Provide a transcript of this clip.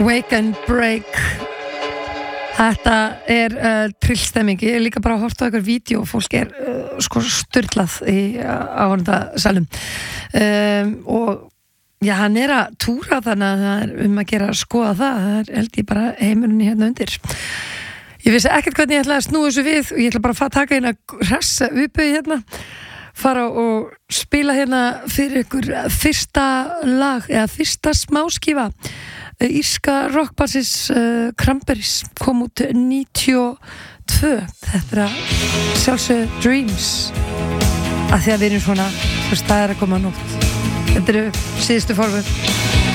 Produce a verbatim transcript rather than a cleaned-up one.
Wake and Break. Þetta er uh, trillstemming. Ég er líka bara að horta á eitthvað vídeo og fólk er uh, sko styrlað í áhörndasalum um, og já, hann er að túra þannig að það er um að gera að skoða það. Það er held ég bara heimurinn hérna undir. Ég vissi ekkert hvernig ég ætla að snúa þessu við og ég ætla bara að taka hérna hressa uppið hérna, fara og spila hérna fyrir ykkur fyrsta lag eða fyrsta smáskífa írska rockbassins uh, Cranberries, kom út níutíu og tvö. Þetta er að sjálfsögðu Dreams, að því að við erum svona, það er að koma nótt. Þetta eru síðustu forvöð.